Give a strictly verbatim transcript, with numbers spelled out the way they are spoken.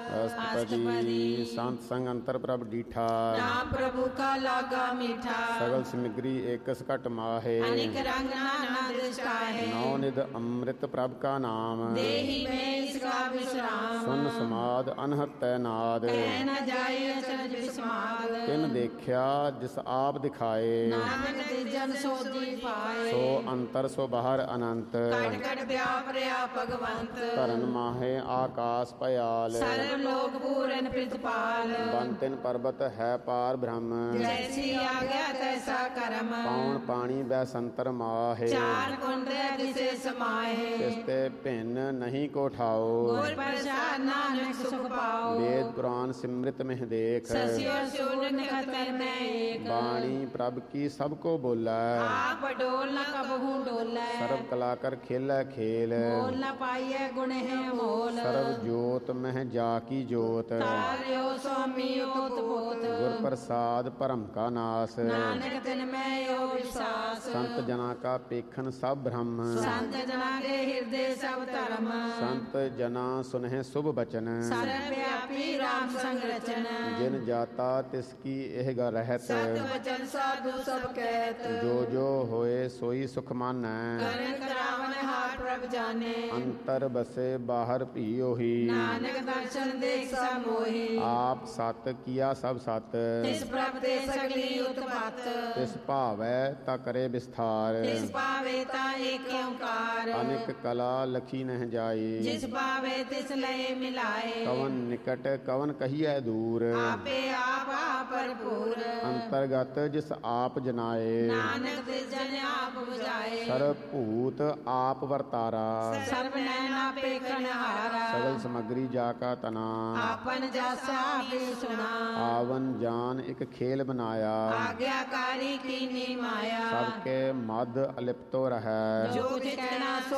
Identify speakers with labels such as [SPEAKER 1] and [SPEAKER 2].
[SPEAKER 1] ਅਸ਼ਟਪਦੀ ਸੰਤ ਸੰਗ ਅੰਤਰ ਪ੍ਰਭ ਡੀਠਾ।
[SPEAKER 2] ਨਾਮ ਪ੍ਰਭੂ ਕਾ ਲਾਗਾ ਮੀਠਾ।
[SPEAKER 1] ਸਗਲ ਸਮਗਰੀ ਏਕਸ ਘਟ ਮਾਹੇ।
[SPEAKER 2] ਅਨੇਕ ਰੰਗ ਨਾਨਾ ਦਿਸ਼ਾਹੇ।
[SPEAKER 1] ਨੌ ਨਿਧ ਅੰਮ੍ਰਿਤ ਪ੍ਰਭ ਕਾ ਨਾਮ।
[SPEAKER 2] ਦੇਹੀ ਮੈਂ ਇਸਕਾ ਵਿਸਰਾਮ।
[SPEAKER 1] ਸੁਨ ਸਮਾਦ ਅਨਹਤੈ ਨਾਦ।
[SPEAKER 2] ਕਹਿ ਨ ਜਾਏ ਅਚਰਜ ਵਿਸਮਾਦ।
[SPEAKER 1] ਤਿਨ ਦੇਖਿਆ ਜਿਸ ਆਪ ਦਿਖਾਏ।
[SPEAKER 2] ਨਾਨਕ ਤੇ ਜਨ ਸੋਜੀ ਪਾਏ।
[SPEAKER 1] ਸੋ ਅੰਤਰ ਸੋ ਬਾਹਰ ਅਨੰਤ।
[SPEAKER 2] ਕਟ ਕਟ ਵਿਆਪ ਰਿਆ ਭਗਵੰਤ।
[SPEAKER 1] ਧਰਨ ਮਾਹੇ ਆਕਾਸ ਭਿਆਲ।
[SPEAKER 2] ਸਰਬ ਲੋਕ ਪੂਰਨ ਪ੍ਰਿਤਪਾਲ।
[SPEAKER 1] ਬਨ ਤਿਨ ਪਰਬਤ ਹੈ ਪਾਰ ਬ੍ਰਹਮ।
[SPEAKER 2] ਜੈਸੀ ਆਗਿਆ ਤੈਸਾ ਕਰਮ।
[SPEAKER 1] ਪੌਣ ਪਾਣੀ ਬੈ ਸੰਤਰ ਮਾਹੇ।
[SPEAKER 2] ਚਾਰ ਕੁੰਡ ਦਿਸੇ ਸਮਾਏ।
[SPEAKER 1] ਤਿਸ ਤੇ ਭਿੰਨ ਨਹੀਂ ਕੋ ਠਾਓ।
[SPEAKER 2] ਗੁਰ ਪ੍ਰਸਾਦ ਨਾਨਕ ਸੁਖ ਪਾਓ।
[SPEAKER 1] ਵੇਦ ਪੁਰਾਨ ਸਿਮ੍ਰਿਤ ਮਹਿ ਦੇਖ।
[SPEAKER 2] ਸਸਿਓ ਸੁਨ ਨਿਕਤਰ ਮੈਂ ਏਕ।
[SPEAKER 1] ਬਾਣੀ ਪ੍ਰਭ ਕੀ ਸਭ ਕੋ ਬੋਲੈ।
[SPEAKER 2] ਆਪ ਡੋਲ ਨ ਕਬਹੂ ਡੋਲੈ।
[SPEAKER 1] ਸਰਬ ਕਲਾ ਕਰ ਖੇਲੈ ਖੇਲ।
[SPEAKER 2] ਬੋਲ ਨ ਪਾਈਐ ਗੁਣ ਹੈ ਮੋਲ।
[SPEAKER 1] ਸਰਬ ਜੋਤ ਮਹਿ ਜਾ ਕੀ ਜੋਤ।
[SPEAKER 2] ਤਾਰਿਓ ਸੁਆਮੀ ਓਤ ਪੋਤ।
[SPEAKER 1] ਗੁਰ ਪ੍ਰਸਾਦ ਭਰਮ ਕਾ ਨਾਸ।
[SPEAKER 2] ਨਾਨਕ ਤਿਨ ਮੈਂ ਓ ਵਿਸਾਸ।
[SPEAKER 1] ਸੰਤ ਜਨਾ ਕਾ ਪੇਖਨ ਸਭ ਬ੍ਰਹਮ।
[SPEAKER 2] ਸੰਤ ਜਨਾ ਕੇ ਹਿਰਦੇ ਸਭ ਧਰਮ।
[SPEAKER 1] ਸੰਤ ਜਨਾ ਸੁਨਹਿ ਸੁਭ ਬਚਨ।
[SPEAKER 2] ਸਰਬ ਵਿਆਪੀ ਰਾਮ ਸੰਗ ਰਚਨ।
[SPEAKER 1] ਜਿਨ ਜਾਤਾ ਤਿਸ ਕੀ ਇਹ ਗਾ ਰਹਿਤ।
[SPEAKER 2] ਸਤ ਵਚਨ ਸਾਧੂ ਸਭ ਕਹਿਤ।
[SPEAKER 1] ਜੋ ਜੋ ਹੋਏ ਸੋਈ ਸੁਖ ਮਾਨੈ।
[SPEAKER 2] ਕਰਨ ਕਰਾਵਨ ਹਾਰ ਪ੍ਰਭ ਜਾਣੇ।
[SPEAKER 1] ਅੰਤਰ ਬਸੇ ਬਾਹਰ ਭੀ ਉਹੀ।
[SPEAKER 2] ਨਾਨਕ ਦਰਸ਼ਨ ਦੇਖ ਸਭ ਮੋਹੀ।
[SPEAKER 1] ਆਪ ਸਤ ਕੀਆ ਸਭ ਸਤ।
[SPEAKER 2] ਤਿਸ ਪ੍ਰਭ ਤੇ ਸਗਲੀ ਉਤਪਤ।
[SPEAKER 1] ਤਿਸ ਭਾਵੈ ਤਾ ਕਰੇ ਵਿਸਥਾਰ।
[SPEAKER 2] ਤਿਸ ਪਾਵੇ ਤਾ ਏਕ ਓੰਕਾਰ।
[SPEAKER 1] ਅਨੇਕ ਕਲਾ ਲਖੀ ਨਹਿ ਜਾਈ।
[SPEAKER 2] ਜਿਸ ਪਾਵੇ ਤਿਸ ਲਏ ਮਿਲਾਏ।
[SPEAKER 1] ਕਵਨ ਨਿਕਟ ਕਵਨ ਕਹੀਐ ਦੂਰ।
[SPEAKER 2] ਆਪੇ ਆਪ ਆਪ ਭਰਪੂਰ।
[SPEAKER 1] ਅੰਤਰਗਤ ਜਿਸ ਆਪ ਜਨਾਏ।
[SPEAKER 2] ਨਾਨਕ ਤੇ ਜਨ ਆਪ 부ਝਾਏ।
[SPEAKER 1] ਸਰਬ ਭੂਤ ਆਪ ਵਰਤਾਰਾ।
[SPEAKER 2] ਸਰਬ ਨੈਣ ਆਪੇ ਕਨਹਾਰਾ।
[SPEAKER 1] ਸਗਲ ਸਮਗਰੀ ਜਾ ਕਾ ਤਨਾ।
[SPEAKER 2] ਆਪਨ ਜਸ ਆਪੇ ਸੁਣਾ।
[SPEAKER 1] ਆਵਨ ਜਾਨ ਇੱਕ ਖੇਲ ਬਨਾਇਆ।
[SPEAKER 2] ਆਗਿਆਕਾਰੀ ਕੀਨੀ ਮਾਇਆ।
[SPEAKER 1] ਸਭ ਕੇ ਮਦ ਅਲਿਪਤੋ ਰਹੈ।
[SPEAKER 2] ਜੋ ਜਿ ਕਹਿਣਾ ਸੋ